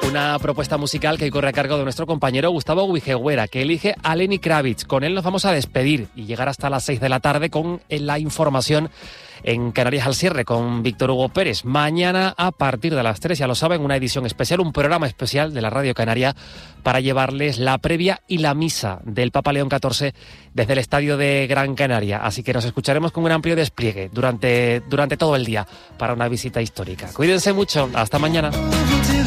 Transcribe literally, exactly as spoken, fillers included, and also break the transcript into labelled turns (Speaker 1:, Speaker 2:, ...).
Speaker 1: Una propuesta musical que corre a cargo de nuestro compañero Gustavo Guijeguera, que elige a Lenny Kravitz. Con él nos vamos a despedir y llegar hasta las seis de la tarde con la información en Canarias al cierre con Víctor Hugo Pérez. Mañana a partir de las tres, ya lo saben, una edición especial, un programa especial de la Radio Canaria para llevarles la previa y la misa del Papa León catorce desde el Estadio de Gran Canaria. Así que nos escucharemos con un amplio despliegue durante, durante todo el día para una visita histórica. Cuídense mucho. Hasta mañana.